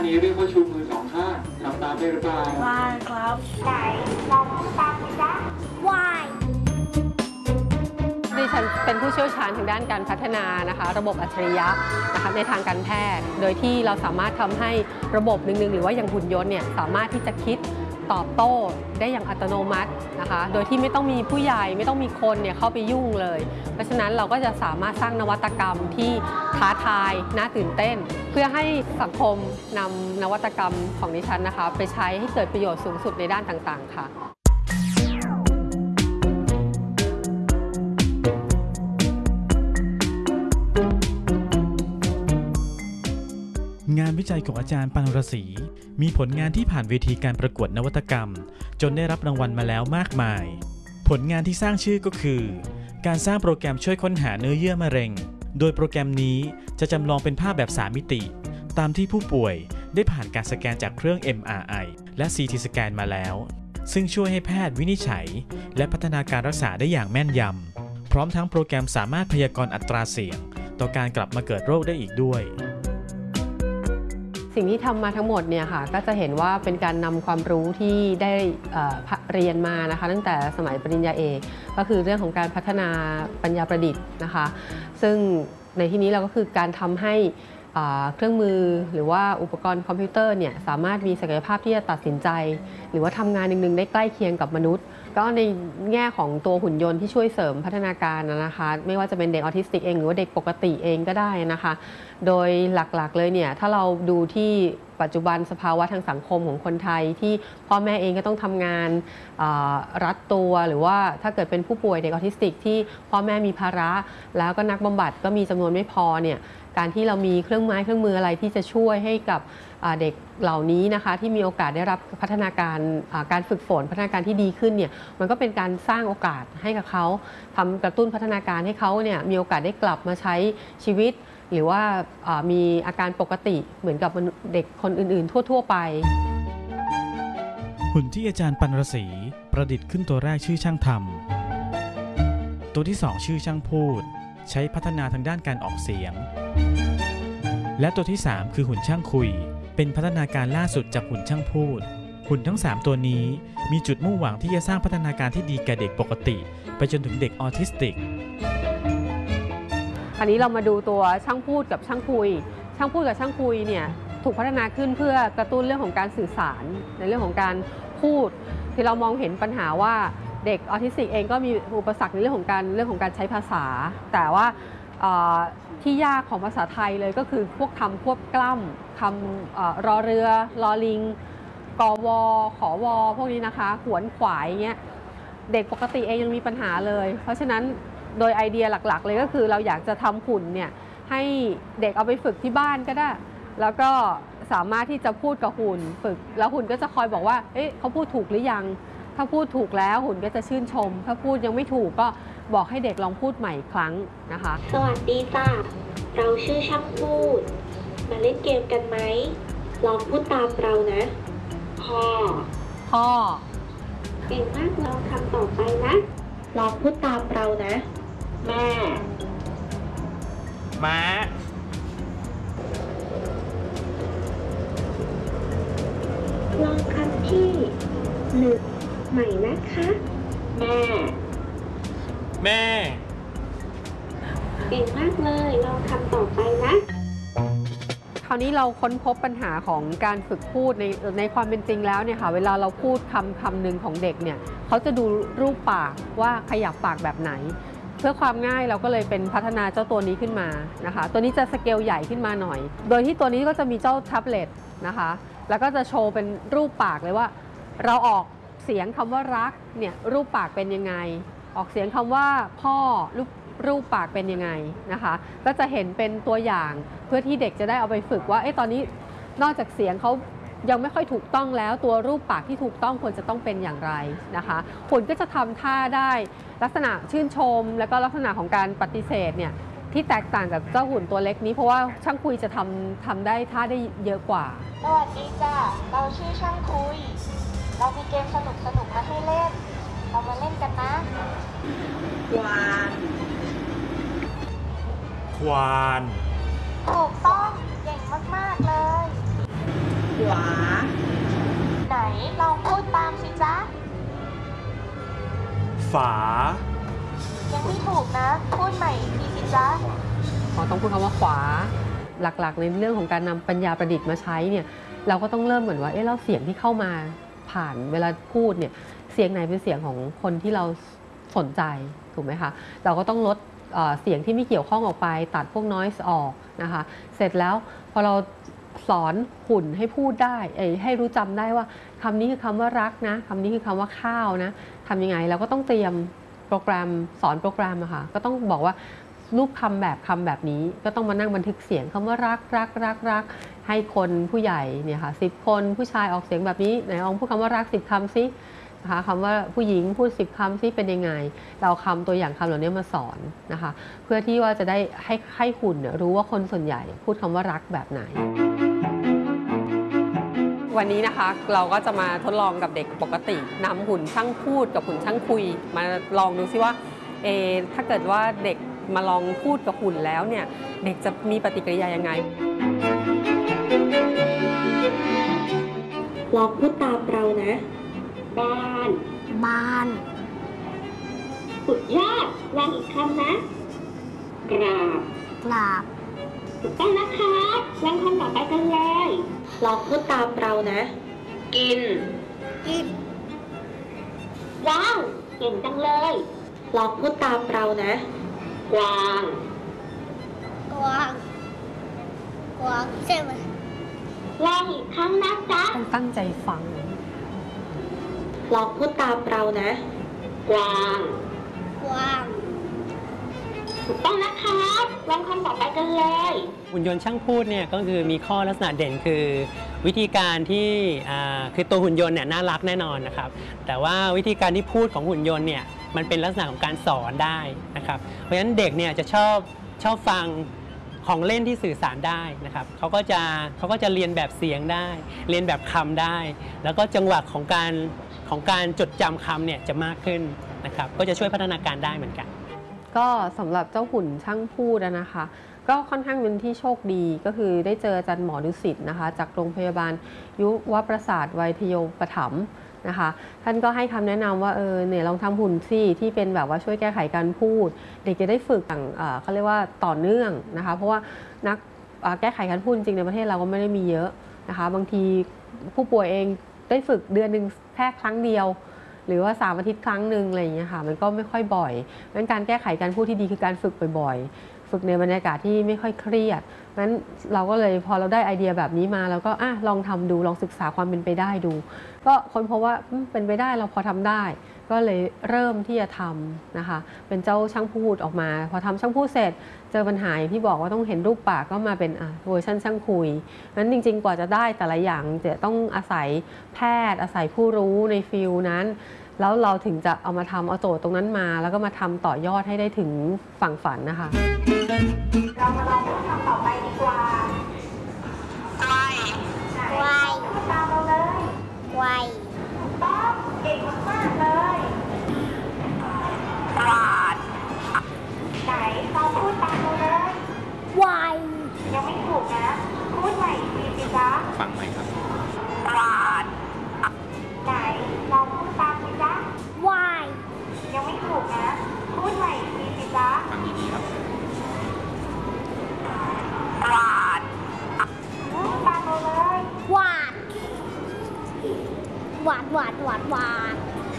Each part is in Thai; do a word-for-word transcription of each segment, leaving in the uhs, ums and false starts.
นี้เรียกว่าชูมือสองข้างทำตามได้หรือเปล่าได้ครับไหนลองพูดตามไปจ้ะวายดิฉันเป็นผู้เชี่ยวชาญทางด้านการพัฒนานะคะระบบอัจฉริยะนะคะในทางการแพทย์โดยที่เราสามารถทำให้ระบบหนึ่งๆหรือว่าอย่างหุ่นยนต์เนี่ยสามารถที่จะคิดตอบโต้ได้อย่างอัตโนมัตินะคะโดยที่ไม่ต้องมีผู้ใหญ่ไม่ต้องมีคนเนี่ยเข้าไปยุ่งเลยเพราะฉะนั้นเราก็จะสามารถสร้างนวัตกรรมที่ท้าทายน่าตื่นเต้นเพื่อให้สังคมนำนวัตกรรมของดิฉันนะคะไปใช้ให้เกิดประโยชน์สูงสุดในด้านต่างๆค่ะงานวิจัยของอาจารย์ปานรศรีมีผลงานที่ผ่านเวทีการประกวดนวัตกรรมจนได้รับรางวัลมาแล้วมากมายผลงานที่สร้างชื่อก็คือการสร้างโปรแกรมช่วยค้นหาเนื้อเยื่อมะเร็งโดยโปรแกรมนี้จะจำลองเป็นภาพแบบสามมิติตามที่ผู้ป่วยได้ผ่านการสแกนจากเครื่อง เอ็ม อาร์ ไอ และ ซี ที สแกนมาแล้วซึ่งช่วยให้แพทย์วินิจฉัยและพัฒนาการรักษาได้อย่างแม่นยำพร้อมทั้งโปรแกรมสามารถพยากรณ์อัตราเสี่ยงต่อการกลับมาเกิดโรคได้อีกด้วยสิ่งที่ทำมาทั้งหมดเนี่ยค่ะก็จะเห็นว่าเป็นการนำความรู้ที่ได้เรียนมานะคะตั้งแต่สมัยปริญญาเอกก็คือเรื่องของการพัฒนาปัญญาประดิษฐ์นะคะซึ่งในที่นี้เราก็คือการทำให้เครื่องมือหรือว่าอุปกรณ์คอมพิวเตอร์เนี่ยสามารถมีศักยภาพที่จะตัดสินใจหรือว่าทำงานหนึ่งๆได้ใกล้เคียงกับมนุษย์ก็ในแง่ของตัวหุ่นยนต์ที่ช่วยเสริมพัฒนาการนะคะไม่ว่าจะเป็นเด็กออทิสติกเองหรือว่าเด็กปกติเองก็ได้นะคะโดยหลักๆเลยเนี่ยถ้าเราดูที่ปัจจุบันสภาวะทางสังคมของคนไทยที่พ่อแม่เองก็ต้องทำงานรัดตัวหรือว่าถ้าเกิดเป็นผู้ป่วยเด็กออทิสติกที่พ่อแม่มีภาระแล้วก็นักบำบัดก็มีจำนวนไม่พอเนี่ยการที่เรามีเครื่องไม้เครื่องมืออะไรที่จะช่วยให้กับเด็กเหล่านี้นะคะที่มีโอกาสได้รับพัฒนาการการฝึกฝนพัฒนาการที่ดีขึ้นเนี่ยมันก็เป็นการสร้างโอกาสให้กับเขาทำกระตุ้นพัฒนาการให้เขาเนี่ยมีโอกาสได้กลับมาใช้ชีวิตหรือว่ามีอาการปกติเหมือนกับเด็กคนอื่นๆทั่วๆไปหุ่นที่อาจารย์ปานรศรีประดิษฐ์ขึ้นตัวแรกชื่อช่างทำตัวที่สองชื่อช่างพูดใช้พัฒนาทางด้านการออกเสียงและตัวที่สามคือหุ่นช่างคุยเป็นพัฒนาการล่าสุดจากหุ่นช่างพูดหุ่นทั้งสามตัวนี้มีจุดมุ่งหวังที่จะสร้างพัฒนาการที่ดีแก่เด็กปกติไปจนถึงเด็กออทิสติกอันนี้เรามาดูตัวช่างพูดกับช่างคุยช่างพูดกับช่างคุยเนี่ยถูกพัฒนาขึ้นเพื่อกระตุ้นเรื่องของการสื่อสารในเรื่องของการพูดที่เรามองเห็นปัญหาว่าเด็กออทิสติกเองก็มีอุปสรรคในเรื่องของการเรื่องของการใช้ภาษาแต่ว่าที่ยากของภาษาไทยเลยก็คือพวกคำควบกล้ำคำรอเรือรอลิงกวขอวพวกนี้นะคะหวนขวายเงี้ยเด็กปกติเองยังมีปัญหาเลยเพราะฉะนั้นโดยไอเดียหลักๆเลยก็คือเราอยากจะทำหุ่นเนี่ยให้เด็กเอาไปฝึกที่บ้านก็ได้แล้วก็สามารถที่จะพูดกับหุ่นฝึกแล้วหุ่นก็จะคอยบอกว่าเอ๊ะเขาพูดถูกหรือยังถ้าพูดถูกแล้วหุ่นก็จะชื่นชมถ้าพูดยังไม่ถูกก็บอกให้เด็กลองพูดใหม่อีกครั้งนะคะสวัสดีจ้าเราชื่อช่างพูดมาเล่นเกมกันไหมลองพูดตามเรานะพ่อพ่อเก่งมากลองทำต่อไปนะลองพูดตามเรานะแม่ม้าลองคำที่หนึ่งใหม่นะคะแม่แม่เก่งมากเลยลองทำต่อไปนะคราวนี้เราค้นพบปัญหาของการฝึกพูดในในความเป็นจริงแล้วเนี่ยค่ะเวลาเราพูดคำคำหนึ่งของเด็กเนี่ยเขาจะดูรูปปากว่าขยับปากแบบไหนเพื่อความง่ายเราก็เลยเป็นพัฒนาเจ้าตัวนี้ขึ้นมานะคะตัวนี้จะสเกลใหญ่ขึ้นมาหน่อยโดยที่ตัวนี้ก็จะมีเจ้าแท็บเล็ตนะคะแล้วก็จะโชว์เป็นรูปปากเลยว่าเราออกเสียงคำว่ารักเนี่ยรูปปากเป็นยังไงออกเสียงคำว่าพ่อรูปรูปปากเป็นยังไงนะคะก็จะเห็นเป็นตัวอย่างเพื่อที่เด็กจะได้เอาไปฝึกว่าเอ๊ะตอนนี้นอกจากเสียงเขายังไม่ค่อยถูกต้องแล้วตัวรูปปากที่ถูกต้องควรจะต้องเป็นอย่างไรนะคะหุ่นก็จะทำท่าได้ลักษณะชื่นชมแล้วก็ลักษณะของการปฏิเสธเนี่ยที่แตกต่างกับเจ้าหุ่นตัวเล็กนี้เพราะว่าช่างคุยจะทำทำได้ท่าได้เยอะกว่าสวัสดีจ้าเราชื่อช่างคุยเรามีเกมสนุกสนุกมาให้เล่นเรามาเล่นกันนะควานควานถูกต้องเก่งมากๆเลยวาไหนลองพูดตามสิจ๊ะฝายังไม่ถูกนะพูดใหม่อีกทีสิจ๊ะอ๋อต้องพูดคำว่าขวาหลักๆในเรื่องของการนำปัญญาประดิษฐ์มาใช้เนี่ยเราก็ต้องเริ่มเหมือนว่าเอ๊ะแล้วเสียงที่เข้ามาผ่านเวลาพูดเนี่ยเสียงไหนเป็นเสียงของคนที่เราสนใจถูกไหมคะเราก็ต้องลดเสียงที่ไม่เกี่ยวข้องออกไปตัดพวก noise ออกนะคะเสร็จแล้วพอเราสอนหุ่นให้พูดได้ให้รู้จำได้ว่าคำนี้คือคำว่ารักนะคำนี้คือคำว่าข้าวนะทำยังไงเราก็ต้องเตรียมโปรแกรมสอนโปรแกรมอะค่ะก็ต้องบอกว่ารูปคำแบบคำแบบนี้ก็ต้องมานั่งบันทึกเสียงคำว่ารักรักรักรักให้คนผู้ใหญ่เนี่ยค่ะสิบคนผู้ชายออกเสียงแบบนี้ไหนลองพูดคำว่ารักสิบคำซินะคะคำว่าผู้หญิงพูดสิบคำซิเป็นยังไงเราคำตัวอย่างคำเหล่านี้มาสอนนะคะเพื่อที่ว่าจะได้ให้ให้หุ่นรู้ว่าคนส่วนใหญ่พูดคำว่ารักแบบไหนวันนี้นะคะเราก็จะมาทดลองกับเด็กปกตินำหุ่นช่างพูดกับหุ่นช่างคุยมาลองดูซิว่าเอถ้าเกิดว่าเด็กมาลองพูดกับหุ่นแล้วเนี่ยเด็กจะมีปฏิกิริยายังไงลองพูดตามเรานะบ้านบ้านสุดยอดลองอีกคำนะกราบกราบถูกต้องนะคะลองคำต่อไปกันเลยลองพูดตามเรานะกินกินว้าวเก่งจังเลยลองพูดตามเรานะกวางกวางกวางใช่ไหมลองอีกครั้งนะจ๊ะต้องตั้งใจฟังลองพูดตามเรานะกวางกวางถูกต้องนะคะลองคำต่อไปกันเลยหุ่นยนต์ช่างพูดเนี่ยก็คือมีข้อลักษณะเด่นคือวิธีการที่คือตัวหุ่นยนต์เนี่ยน่ารักแน่นอนนะครับแต่ว่าวิธีการที่พูดของหุ่นยนต์เนี่ยมันเป็นลักษณะของการสอนได้นะครับเพราะฉะนั้นเด็กเนี่ยจะชอบชอบฟังของเล่นที่สื่อสารได้นะครับเขาก็จะเขาก็จะเรียนแบบเสียงได้เรียนแบบคำได้ แล้วก็จังหวะของการของการจดจำคำเนี่ยจะมากขึ้นนะครับก็จะช่วยพัฒนาการได้เหมือนกันก็สำหรับเจ้าหุ่นช่างพูดนะคะก็ค่อนข้างเป็นที่โชคดีก็คือได้เจออาจารย์หมอดุสิตนะคะจากโรงพยาบาลยุวประสาทไวยทโยปถัมภ์นะคะท่านก็ให้คำแนะนำว่าเออเนี่ยลองทำหุ่นซี่ที่เป็นแบบว่าช่วยแก้ไขการพูดเด็กจะได้ฝึกอย่างเขาเรียกว่าต่อเนื่องนะคะเพราะว่านักแก้ไขการพูดจริงในประเทศเราก็ไม่ได้มีเยอะนะคะบางทีผู้ป่วยเองได้ฝึกเดือนหนึ่งแค่ครั้งเดียวหรือว่าสามอาทิตย์ครั้งหนึ่งอะไรอย่างเงี้ยค่ะมันก็ไม่ค่อยบ่อยงั้นการแก้ไขการพูดที่ดีคือการฝึกบ่อยๆฝึกในบรรยากาศที่ไม่ค่อยเครียดงั้นเราก็เลยพอเราได้ไอเดียแบบนี้มาเราก็อ่ะลองทำดูลองศึกษาความเป็นไปได้ดูก็ค้นพบว่าเป็นไปได้เราพอทำได้ก็เลยเริ่มที่จะทำนะคะเป็นเจ้าช่างพูดออกมาพอทำช่างพูดเสร็จเจอปัญหาที่บอกว่าต้องเห็นรูปปากก็มาเป็นอ่ะเวอร์ชันช่างคุยงั้นจริงๆกว่าจะได้แต่ละอย่างจะต้องอาศัยแพทย์อาศัยผู้รู้ในฟิลนั้นแล้วเราถึงจะเอามาทำเอาโจทย์ตรงนั้นมาแล้วก็มาทำต่อยอดให้ได้ถึงฝั่งฝันนะคะเรามาลองพูดคำต่อไปดีกว่าไวไวพูดตามเราเลยไวต้องเก่งมากเลยวาดไหนลองพูดตามเราเลยไวยังไม่ถูกนะพูดใหม่อีกทีสิจ๊ะฟังใหม่ครับวาดไหนลองพูดตามสิจ๊ะวายยังไม่ถูกนะพูดใหม่อีกทีสิจ๊ะฟังดีๆครับวาดพูดตามเราเลยวาดวาดวาดวาดวาด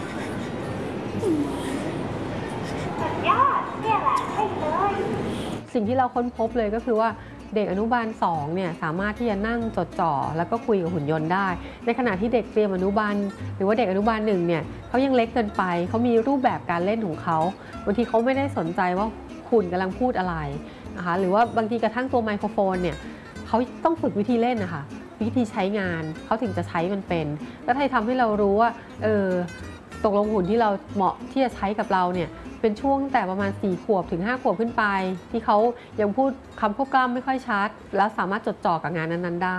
สุดยอดเนี่ยแหละใช่เลยสิ่งที่เราค้นพบเลยก็คือว่าเด็กอนุบาลสองเนี่ยสามารถที่จะนั่งจดจ่อแล้วก็คุยกับหุ่นยนต์ได้ในขณะที่เด็กเตรียมอนุบาลหรือว่าเด็กอนุบาลหนึ่งเนี่ยเขายังเล็กเกินไปเขามีรูปแบบการเล่นของเขาบางทีเขาไม่ได้สนใจว่าหุ่นกำลังพูดอะไรนะคะหรือว่าบางทีกระทั่งตัวไมโครโฟนเนี่ยเขาต้องฝึกวิธีเล่นนะคะวิธีใช้งานเขาถึงจะใช้มันเป็นแล้วทำให้เรารู้ว่าเออตกลงหุ่นที่เราเหมาะที่จะใช้กับเราเนี่ยเป็นช่วงแต่ประมาณสี่ขวบถึงห้าขวบขึ้นไปที่เขายังพูดคำควบกล้ำไม่ค่อยชัดแล้วสามารถจดจ่อกับงานนั้นๆได้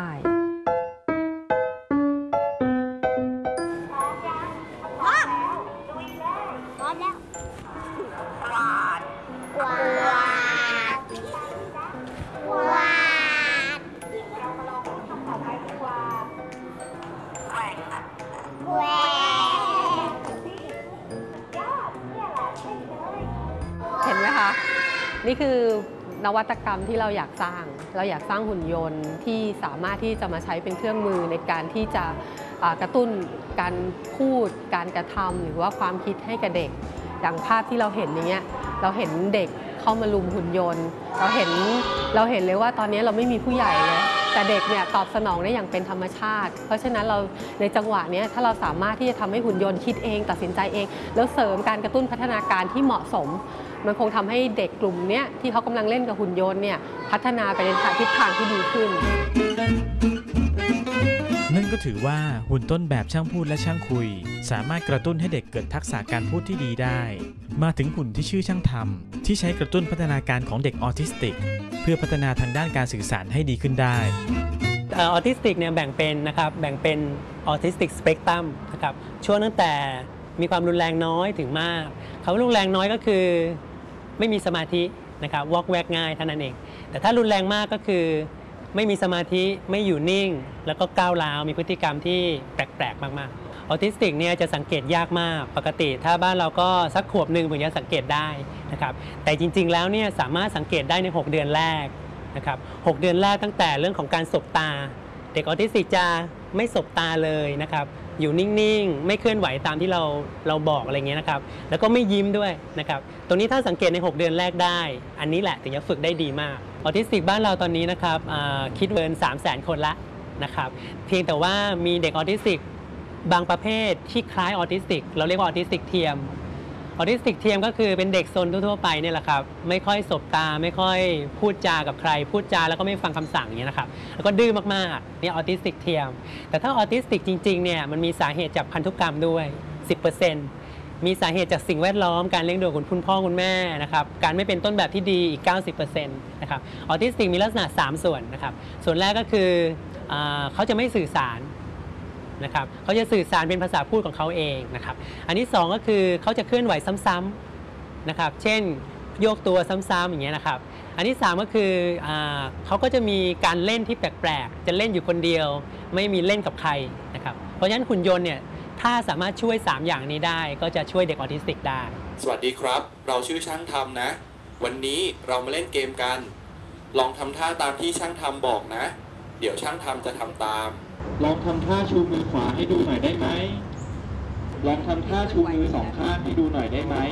พร้อมยังพร้อมแล้วลุยเลยพร้อมแล้วกวาดกวาดกวาดเรามาลองพูดคำต่อไปดีกว่าเห็นไหมคะนี่คือนวัตกรรมที่เราอยากสร้างเราอยากสร้างหุ่นยนต์ที่สามารถที่จะมาใช้เป็นเครื่องมือในการที่จะกระตุ้นการพูดการกระทำหรือว่าความคิดให้กับเด็กอย่างภาพที่เราเห็นอย่างเงี้ยเราเห็นเด็กเข้ามาลุมหุ่นยนต์เราเห็นเราเห็นเลยว่าตอนนี้เราไม่มีผู้ใหญ่เลยแต่เด็กเนี่ยตอบสนองได้อย่างเป็นธรรมชาติเพราะฉะนั้นเราในจังหวะนี้ถ้าเราสามารถที่จะทำให้หุ่นยนต์คิดเองตัดสินใจเองแล้วเสริมการกระตุ้นพัฒนาการที่เหมาะสมมันคงทำให้เด็กกลุ่มนี้ที่เขากำลังเล่นกับหุ่นยนต์เนี่ยพัฒนาไปในทิศทางที่ดีขึ้นนั่นก็ถือว่าหุ่นต้นแบบช่างพูดและช่างคุยสามารถกระตุ้นให้เด็กเกิดทักษะการพูดที่ดีได้มาถึงหุ่นที่ชื่อช่างทำที่ใช้กระตุ้นพัฒนาการของเด็กออทิสติกเพื่อพัฒนาทางด้านการสื่อสารให้ดีขึ้นได้ออทิสติกเนี่ยแบ่งเป็นนะครับแบ่งเป็นออทิสติกสเปกตรัมนะครับช่วงตั้งแต่มีความรุนแรงน้อยถึงมากคำว่ารุนแรงน้อยก็คือไม่มีสมาธินะครับวอกแวกง่ายเท่านั้นเองแต่ถ้ารุนแรงมากก็คือไม่มีสมาธิไม่อยู่นิ่งแล้วก็ก้าวร้าวมีพฤติกรรมที่แปลกๆมากๆออทิสติกเนี่ยจะสังเกตยากมากปกติถ้าบ้านเราก็สักขวบหนึ่งถึงจะสังเกตได้นะครับแต่จริงๆแล้วเนี่ยสามารถสังเกตได้ในหกเดือนแรกนะครับหกเดือนแรกตั้งแต่เรื่องของการสบตาเด็กออทิสติกจะไม่สบตาเลยนะครับอยู่นิ่งๆไม่เคลื่อนไหวตามที่เราเราบอกอะไรเงี้ยนะครับแล้วก็ไม่ยิ้มด้วยนะครับตรงนี้ถ้าสังเกตในหกเดือนแรกได้อันนี้แหละถึงจะฝึกได้ดีมากออทิสติกบ้านเราตอนนี้นะครับคิดเกิน สามแสน คนละนะครับเพียงแต่ว่ามีเด็กออทิสติกบางประเภทที่คล้ายออทิสติกเราเรียกว่าออทิสติกเทียมออทิสติกเทียมก็คือเป็นเด็กซนทั่วๆไปเนี่ยแหละครับไม่ค่อยสบตาไม่ค่อยพูดจากับใครพูดจาแล้วก็ไม่ฟังคำสั่งอย่างเงี้ยนะครับแล้วก็ดื้อมากๆนี่ออทิสติกเทียมแต่ถ้าออทิสติกจริงๆเนี่ยมันมีสาเหตุจากพันธุกรรมด้วย สิบเปอร์เซ็นต์ มีสาเหตุจากสิ่งแวดล้อมการเลี้ยงดูของคุณพ่อคุณแม่นะครับการไม่เป็นต้นแบบที่ดีอีก เก้าสิบเปอร์เซ็นต์ นะครับออทิสติกมีลักษณะสามส่วนนะครับส่วนแรกก็คือเขาจะไม่สื่อสารนะครับเขาจะสื่อสารเป็นภาษาพูดของเขาเองนะครับอันที่สองก็คือเขาจะเคลื่อนไหวซ้ำๆนะครับเช่นโยกตัวซ้ำๆอย่างเงี้ยนะครับอันที่สามก็คือเขาก็จะมีการเล่นที่แปลกๆจะเล่นอยู่คนเดียวไม่มีเล่นกับใครนะครับเพราะฉะนั้นหุ่นยนต์เนี่ยถ้าสามารถช่วยสามอย่างนี้ได้ก็จะช่วยเด็กออทิสติกได้สวัสดีครับเราชื่อช่างทำนะวันนี้เรามาเล่นเกมกันลองทำท่าตามที่ช่างทำบอกนะเดี๋ยวช่างทำจะทำตามลองทำท่าชูมือขวาให้ดูหน่อยได้ไหมลองทำท่าชูมือสองข้างให้ดูหน่อยได้ไหม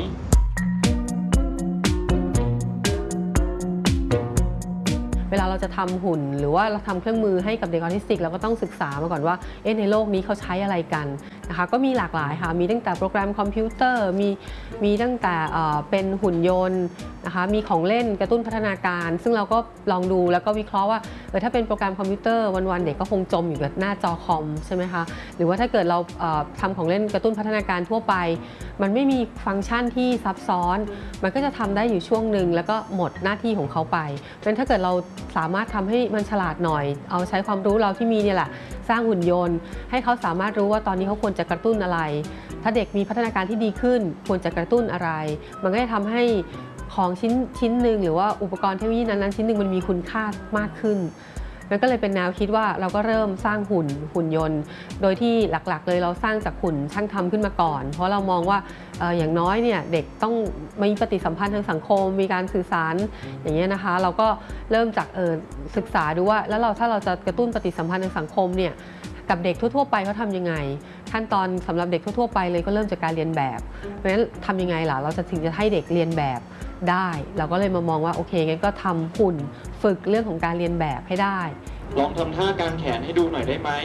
เวลาเราจะทำหุ่นหรือว่าเราทำเครื่องมือให้กับเด็กออทิสติกเราก็ต้องศึกษามาก่อนว่าเอ๊ะในโลกนี้เขาใช้อะไรกันนะคะก็มีหลากหลายค่ะมีตั้งแต่โปรแกรมคอมพิวเตอร์มีมีตั้งแต่เป็นหุ่นยนต์นะคะมีของเล่นกระตุ้นพัฒนาการซึ่งเราก็ลองดูแล้วก็วิเคราะห์ว่าเออถ้าเป็นโปรแกรมคอมพิวเตอร์วันๆเด็กก็คงจมอยู่กับหน้าจอคอมใช่ไหมคะหรือว่าถ้าเกิดเราทำของเล่นกระตุ้นพัฒนาการทั่วไปมันไม่มีฟังก์ชันที่ซับซ้อนมันก็จะทำได้อยู่ช่วงหนึ่งแล้วก็หมดหน้าที่ของเขาไปเพราะฉะนั้นถ้าเกิดเราสามารถทำให้มันฉลาดหน่อยเอาใช้ความรู้เราที่มีเนี่ยแหละสร้างหุ่นยนต์ให้เขาสามารถรู้ว่าตอนนี้เขาควรจะกระตุ้นอะไรถ้าเด็กมีพัฒนาการที่ดีขึ้นควรจะกระตุ้นอะไรมันก็จะทำให้ของชิ้นชิ้นหนึ่งหรือว่าอุปกรณ์เทคโนโลยีนั้นๆชิ้นหนึ่งมันมีคุณค่ามากขึ้นมันก็เลยเป็นแนวคิดว่าเราก็เริ่มสร้างหุ่นหุ่นยนต์โดยที่หลักๆเลยเราสร้างจากหุ่นช่างทำขึ้นมาก่อนเพราะเรามองว่า อ, อย่างน้อยเนี่ยเด็กต้องมีปฏิสัมพันธ์ทางสังคมมีการสื่อสารอย่างเงี้ยนะคะเราก็เริ่มจากศึกษาดูว่าแล้วเราถ้าเราจะกระตุ้นปฏิสัมพันธ์ทางสังคมเนี่ยกับเด็กทั่วๆไปเขาทำยังไงขั้นตอนสำหรับเด็กทั่วๆไปเลยก็เริ่มจากการเรียนแบบเพราะฉะนั้นทำยังไงล่ะเราจะถึงจะให้เด็กเรียนแบบได้เราก็เลยมามองว่าโอเคงั้นก็ทำหุ่นฝึกเรื่องของการเรียนแบบให้ได้ลองทำท่ากางแขนให้ดูหน่อยได้ไหม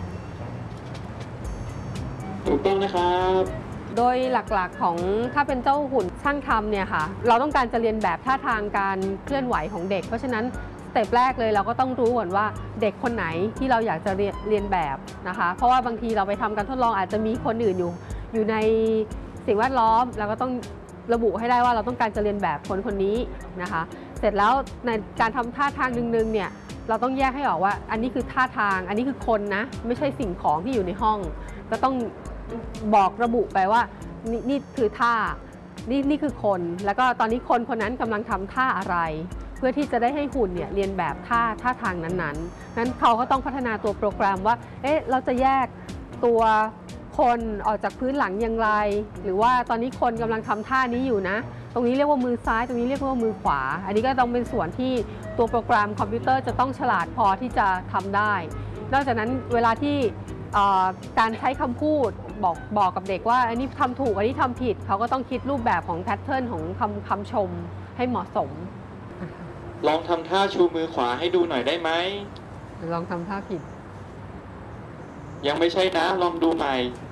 ถูกต้องนะครับโดยหลักๆของถ้าเป็นเจ้าหุ่นช่างทำเนี่ยค่ะเราต้องการจะเรียนแบบท่าทางการเคลื่อนไหวของเด็กเพราะฉะนั้นสเต็ปแรกเลยเราก็ต้องรู้ก่อนว่าเด็กคนไหนที่เราอยากจะเรียนเรียนแบบนะคะเพราะว่าบางทีเราไปทำการทดลองอาจจะมีคนอื่นอยู่อยู่ในสิ่งแวดล้อมเราก็ต้องระบุให้ได้ว่าเราต้องการจะเรียนแบบคนคนนี้นะคะเสร็จแล้วในการทำท่าทางนึงๆเนี่ยเราต้องแยกให้ออกว่าอันนี้คือท่าทางอันนี้คือคนนะไม่ใช่สิ่งของที่อยู่ในห้องก็ต้องบอกระบุไปว่า น, นี่คือท่านี่นี่คือคนแล้วก็ตอนนี้คนคนนั้นกำลังทำท่าอะไรเพื่อที่จะได้ให้หุ่นเนี่ยเรียนแบบท่าท่าทางนั้นๆนั้นเขาก็ต้องพัฒนาตัวโปรแกรมว่าเอ๊ะเราจะแยกตัวคนออกจากพื้นหลังอย่างไร หรือว่าตอนนี้คนกำลังทำท่านี้อยู่นะตรงนี้เรียกว่ามือซ้ายตรงนี้เรียกว่ามือขวาอันนี้ก็ต้องเป็นส่วนที่ตัวโปรแกรมคอมพิวเตอร์จะต้องฉลาดพอที่จะทำได้นอกจากนั้นเวลาที่การใช้คำพูดบอกบอกกับเด็กว่าอันนี้ทำถูกอันนี้ทำผิดเขาก็ต้องคิดรูปแบบของแพทเทิร์นของคำคำชมให้เหมาะสมลองทำท่าชูมือขวาให้ดูหน่อยได้ไหมลองทำท่าผิดยังไม่ใช่นะลองดูใหม่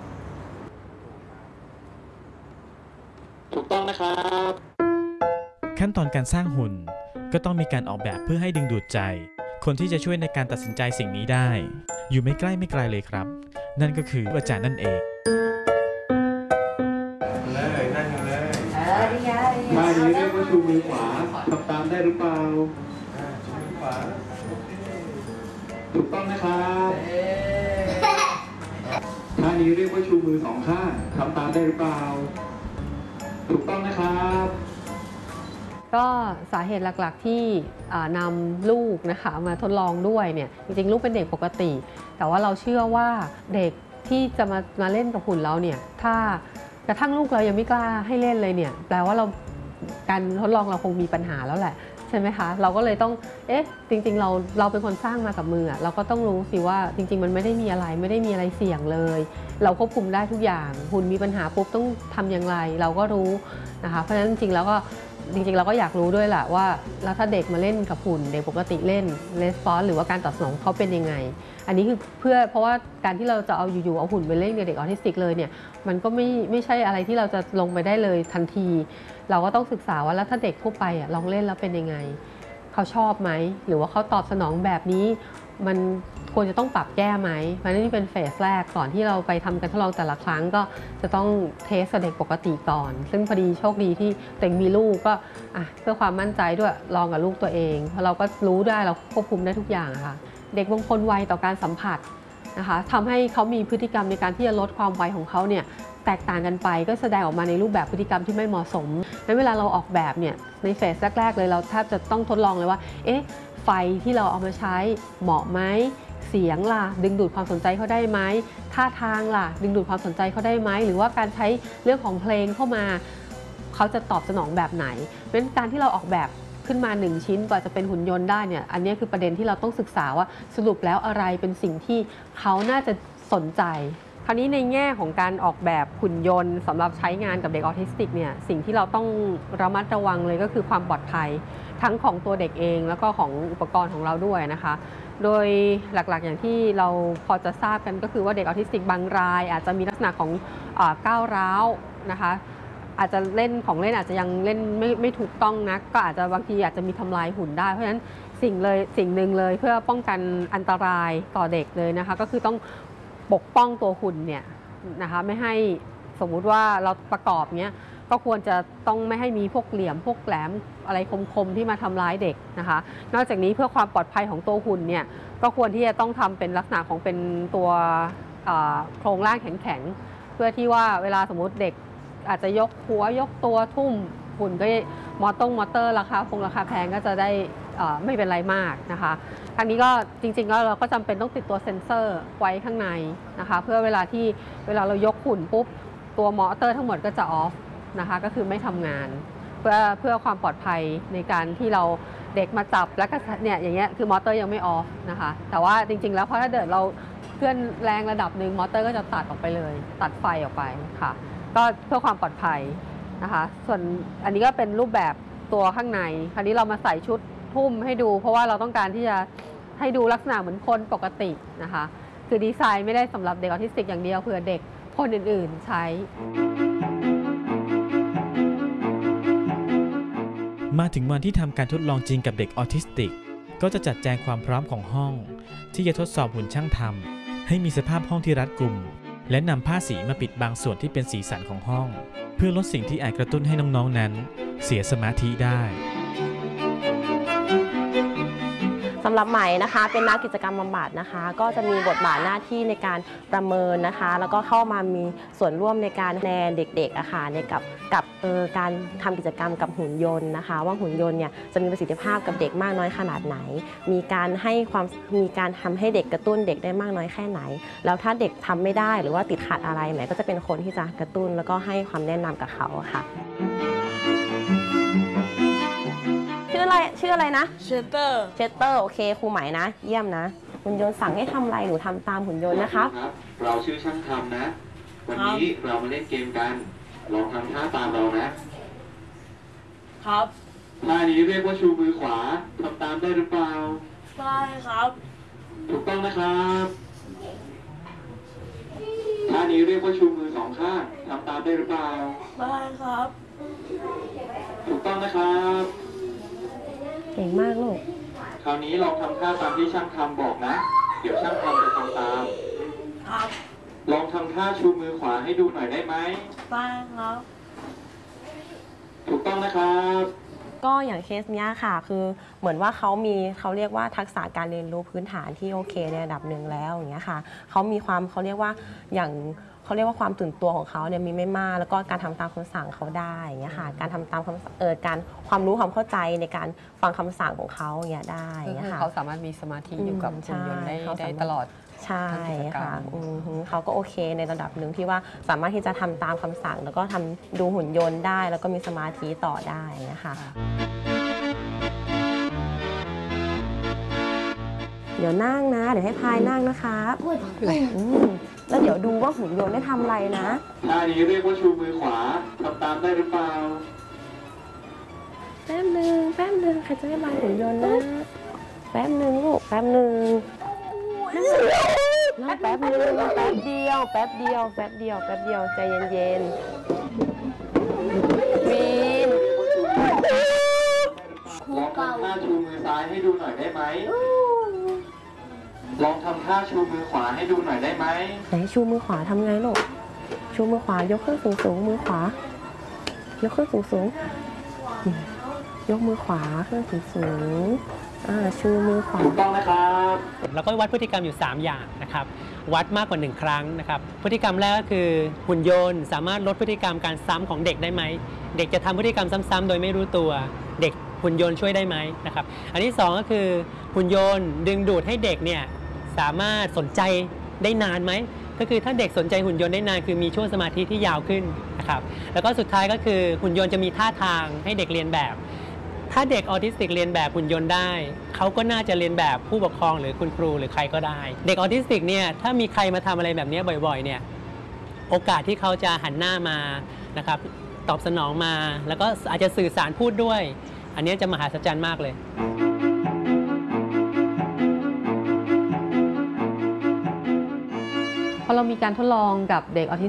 ถูกต้องนะครับขั้นตอนการสร้างหุ่นก็ต้องมีการออกแบบเพื่อให้ดึงดูดใจคนที่จะช่วยในการตัดสินใจสิ่งนี้ได้อยู่ไม่ใกล้ไม่ไกลเลยครับนั่นก็คืออาจารย์นั่นเองเลยนั่งเลยท่านี้เรียกว่าชูมือขวาทำตามได้หรือเปล่าชูมือขวาถูกต้องนะครับท่านี้เรียกว่าชูมือสองข้างทำตามได้หรือเปล่าถูกต้องนะครับก็สาเหตุหลักๆที่นำลูกนะคะมาทดลองด้วยเนี่ยจริงๆลูกเป็นเด็กปกติแต่ว่าเราเชื่อว่าเด็กที่จะมามาเล่นกับหุ่นเราเนี่ยถ้ากระทั่งลูกเรายังไม่กล้าให้เล่นเลยเนี่ยแปลว่าเราการทดลองเราคงมีปัญหาแล้วแหละใช่ไหมคะเราก็เลยต้องเอ๊ะจริงๆเราเราเป็นคนสร้างมากับมือเราก็ต้องรู้สิว่าจริงๆมันไม่ได้มีอะไรไม่ได้มีอะไรเสี่ยงเลยเราควบคุมได้ทุกอย่างหุ่นมีปัญหาปุ๊บต้องทำอย่างไรเราก็รู้นะคะเพราะฉะนั้นจริงๆแล้วก็จริงๆเราก็อยากรู้ด้วยแหละว่าแล้วถ้าเด็กมาเล่นกับหุ่นเด็กปกติเล่นレスปอนส์หรือว่าการตอบสนองเขาเป็นยังไงอันนี้คือเพื่อเพราะว่าการที่เราจะเอาอยู่ๆเอาหุ่นไปเล่นกับเด็กออทิสติกเลยเนี่ยมันก็ไม่ไม่ใช่อะไรที่เราจะลงไปได้เลยทันทีเราก็ต้องศึกษาว่าแล้วถ้าเด็กทั่วไปอ่ะลองเล่นแล้วเป็นยังไงเขาชอบไหมหรือว่าเขาตอบสนองแบบนี้มันควรจะต้องปรับแก้ไหมเพราะนี่เป็นเฟสแรกก่อนที่เราไปทำการทดลองแต่ละครั้งก็จะต้องเทสเด็กปกติก่อนซึ่งพอดีโชคดีที่เต็งมีลูกก็เพื่อความมั่นใจด้วยลองกับลูกตัวเองเพราะเราก็รู้ได้เราควบคุมได้ทุกอย่างค่ะเด็กบางคนไวต่อการสัมผัสนะคะทำให้เขามีพฤติกรรมในการที่จะลดความไวของเขาเนี่ยแตกต่างกันไปก็แสดงออกมาในรูปแบบพฤติกรรมที่ไม่เหมาะสมในเวลาเราออกแบบเนี่ยในเฟสแรกๆเลยเราแทบจะต้องทดลองเลยว่าเอ๊ะไฟที่เราเอามาใช้เหมาะไหมเสียงล่ะดึงดูดความสนใจเขาได้ไหมท่าทางล่ะดึงดูดความสนใจเขาได้ไหมหรือว่าการใช้เรื่องของเพลงเข้ามาเขาจะตอบสนองแบบไหนเพราะฉะนั้นการที่เราออกแบบขึ้นมาหนึ่งชิ้นกว่าจะเป็นหุ่นยนต์ได้เนี่ยอันนี้คือประเด็นที่เราต้องศึกษาว่าสรุปแล้วอะไรเป็นสิ่งที่เขาน่าจะสนใจคราวนี้ในแง่ของการออกแบบหุ่นยนต์สำหรับใช้งานกับเด็กออทิสติกเนี่ยสิ่งที่เราต้องระมัดระวังเลยก็คือความปลอดภัยทั้งของตัวเด็กเองแล้วก็ของอุปกรณ์ของเราด้วยนะคะโดยหลักๆอย่างที่เราพอจะทราบกันก็คือว่าเด็กออทิสติกบางรายอาจจะมีลักษณะของก้าวร้าวนะคะอาจจะเล่นของเล่นอาจจะยังเล่นไม่ไม่ถูกต้องนักก็อาจจะบางทีอาจจะมีทำลายหุ่นได้เพราะฉะนั้นสิ่งเลยสิ่งหนึ่งเลยเพื่อป้องกันอันตรายต่อเด็กเลยนะคะก็คือต้องปกป้องตัวหุ่นเนี่ยนะคะไม่ให้สมมุติว่าเราประกอบเนี้ยก็ควรจะต้องไม่ให้มีพวกเหลี่ยมพวกแหลมอะไรคมๆที่มาทำร้ายเด็กนะคะนอกจากนี้เพื่อความปลอดภัยของตัวหุ่นเนี่ยก็ควรที่จะต้องทำเป็นลักษณะของเป็นตัวโครงร่างแข็งๆเพื่อที่ว่าเวลาสมมุติเด็กอาจจะยกหัวยกตัวทุ่มหุ่นก็มอเตอร์มอเตอร์ราคาคงราคาแพงก็จะได้ไม่เป็นไรมากนะคะอันนี้ก็จริงๆแล้วเราก็จำเป็นต้องติดตัวเซ็นเซอร์ไว้ข้างในนะคะเพื่อเวลาที่เวลาเรายกหุ่นปุ๊บตัวมอเตอร์ทั้งหมดก็จะออฟนะคะก็คือไม่ทำงานเพื่อเพื่อความปลอดภัยในการที่เราเด็กมาจับแล้วก็เนี่ยอย่างเงี้ยคือมอเตอร์ยังไม่ออฟนะคะแต่ว่าจริงๆแล้วพอถ้าเกิดเราเคลื่อนแรงระดับหนึ่งมอเตอร์ก็จะตัดออกไปเลยตัดไฟออกไปค่ะก็เพื่อความปลอดภัยนะคะส่วนอันนี้ก็เป็นรูปแบบตัวข้างในคราวนี้เรามาใส่ชุดทุ่มให้ดูเพราะว่าเราต้องการที่จะให้ดูลักษณะเหมือนคนปกตินะคะคือดีไซน์ไม่ได้สำหรับเด็กออทิสติกอย่างเดียวเผื่อเด็กคนอื่นๆใช้มาถึงวันที่ทำการทดลองจริงกับเด็กออทิสติกก็จะจัดแจงความพร้อมของห้องที่จะทดสอบหุ่นช่างทำให้มีสภาพห้องที่รัดกุมและนำผ้าสีมาปิดบางส่วนที่เป็นสีสันของห้องเพื่อลดสิ่งที่อาจกระตุ้นให้น้องๆนั้นเสียสมาธิได้สสำหรับไหมนะคะเป็นนักกิจกรรมบำบัดนะคะก็จะมีบทบาทหน้าที่ในการประเมินนะคะแล้วก็เข้ามามีส่วนร่วมในการแนนเด็กๆอะค่ะในกับกับเออการทำกิจกรรมกับหุ่นยนต์นะคะว่าหุ่นยนต์เนี่ยจะมีประสิทธิภาพกับเด็กมากน้อยขนาดไหนมีการให้ความมีการทำให้เด็กกระตุ้นเด็กได้มากน้อยแค่ไหนแล้วถ้าเด็กทำไม่ได้หรือว่าติดขัดอะไรไหมก็จะเป็นคนที่จะกระตุ้นแล้วก็ให้ความแนะนำกับเขาค่ะชื่ออะไรชื่ออะไรนะเชสเตอร์เชสเตอร์โอเคครูไหมนะเยี่ยมนะหุ่นยนต์สั่งให้ทำอะไรหนูทำตามหุ่นยนต์นะคะครับเราชื่อช่างทำนะวันนี้เรามาเล่นเกมกันลองทำท่าตามเรานะครับท่านี้เรียกว่าชูมือขวาทำตามได้หรือเปล่าได้ครับถูกต้องนะครับท่านี้เรียกว่าชูมือสองข้างทำตามได้หรือเปล่าได้ครับถูกต้องนะครับเก่งมากลูกคราวนี้ลองทำท่าตามที่ช่างทำบอกนะเดี๋ยวช่างทำจะทำตามครับลองทำท่าชูมือขวาให้ดูหน่อยได้ไหมได้ครับถูกต้องนะครับก็อย่างเคสเนี้ยค่ะคือเหมือนว่าเขามีเขาเรียกว่าทักษะการเรียนรู้พื้นฐานที่โอเคในระดับหนึ่งแล้วอย่างเงี้ยค่ะเขามีความเขาเรียกว่าอย่างเขาเรียกว่าความตื่นตัวของเขาเนี่ยมีไม่มากแล้วก็การทำตามคำสั่งเขาได้อย่างเงี้ยค่ะการทำตามคำเออการความรู้ความเข้าใจในการฟังคำสั่งของเขาอย่างเงี้ยได้คือเขาสามารถมีสมาธิอยู่กับหุ่นยนต์ได้ได้ตลอดใช่ค่ะเขาก็โอเคในระดับหนึ่งที่ว่าสามารถที่จะทำตามคำสั่งแล้วก็ทำดูหุ่นยนต์ได้แล้วก็มีสมาธิต่อได้นะคะเดี๋ยวนั่งนะเดี๋ยวให้พายนั่งนะครับแล้วเดี๋ยวดูว่าหุ่นยนต์ได้ทำอะไรนะท่านี้เรียกว่าชูมือขวาทำตามได้หรือเปล่าแป๊บหนึ่งแป๊บหนึ่งใครจะให้บายหุ่นยนต์นะแป๊บหนึ่งลูกแป๊บหนึ่งนั่งแป๊บหนึ่งแป๊บเดียวแป๊บเดียวแป๊บเดียวแป๊บเดียวใจเย็นๆวีนลองทำท่าชูมือซ้ายให้ดูหน่อยได้ไหมลองทำท่าชูมือขวาให้ดูหน่อยได้ไหมไหนชูมือขวาทำไงลูกชูมือขวายกขึ้นสูงสูงมือขวายกขึ้นสูงสูงยกมือขวาขึ้นสูงสูงชูมือขวาถูกต้องนะครับแล้วก็วัดพฤติกรรมอยู่สามอย่างนะครับวัดมากกว่าหนึ่งครั้งนะครับพฤติกรรมแรกก็คือหุ่นยนต์สามารถลดพฤติกรรมการซ้ำของเด็กได้ไหมเด็กจะทำพฤติกรรมซ้ำๆโดยไม่รู้ตัวเด็กหุ่นยนต์ช่วยได้ไหมนะครับอันที่สองก็คือหุ่นยนต์ดึงดูดให้เด็กเนี่ยสามารถสนใจได้นานไหมก็คือถ้าเด็กสนใจหุ่นยนต์ได้นานคือมีช่วงสมาธิที่ยาวขึ้นนะครับแล้วก็สุดท้ายก็คือหุ่นยนต์จะมีท่าทางให้เด็กเรียนแบบถ้าเด็กออทิสติกเรียนแบบหุ่นยนต์ได้เขาก็น่าจะเรียนแบบผู้ปกครองหรือคุณครูหรือใครก็ได้เด็กออทิสติกเนี่ยถ้ามีใครมาทำอะไรแบบนี้บ่อยๆเนี่ยโอกาสที่เขาจะหันหน้ามานะครับตอบสนองมาแล้วก็อาจจะสื่อสารพูดด้วยอันนี้จะมหัศจรรย์มากเลยพอเรามีการทดลองกับเด็กออทิ